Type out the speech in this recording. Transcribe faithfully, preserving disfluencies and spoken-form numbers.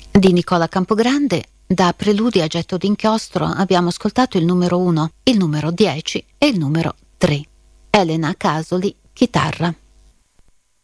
di Nicola Campogrande. Da Preludi a getto d'inchiostro abbiamo ascoltato il numero uno, il numero dieci e il numero tre. Elena Casoli, chitarra.